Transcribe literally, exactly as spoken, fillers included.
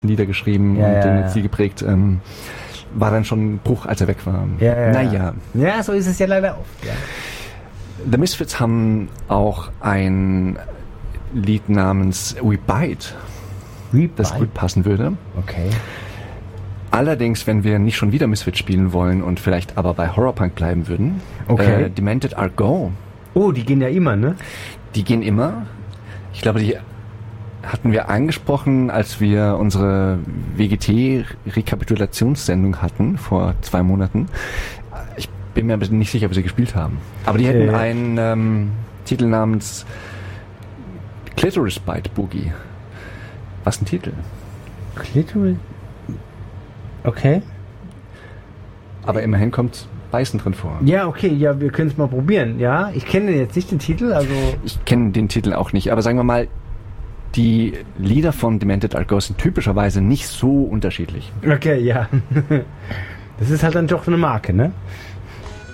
Lieder geschrieben ja, und ja, den ja. Stil geprägt. Ähm, war dann schon ein Bruch, als er weg war. Ja, ja, naja. Ja, so ist es ja leider oft. Ja. The Misfits haben auch ein Lied namens We Bite, We das Bite. gut passen würde. Okay. Allerdings, wenn wir nicht schon wieder Misfits spielen wollen und vielleicht aber bei Horrorpunk bleiben würden, Okay. äh, Demented Are Go, Oh, die gehen ja immer, ne? die gehen immer. Ich glaube, die hatten wir angesprochen, als wir unsere W G T-Rekapitulationssendung hatten, vor zwei Monaten. Ich bin mir nicht sicher, ob sie gespielt haben. Aber die hätten Äh. einen ähm, Titel namens Clitoris Bite Boogie. Was ein Titel. Clitoris. Okay. Aber immerhin kommt Beißen drin vor. Ja, okay, ja, wir können es mal probieren. Ja, ich kenne jetzt nicht den Titel, also. Ich kenne den Titel auch nicht, aber sagen wir mal, die Lieder von Demented Are Go sind typischerweise nicht so unterschiedlich. Okay, ja. Das ist halt dann doch eine Marke, ne?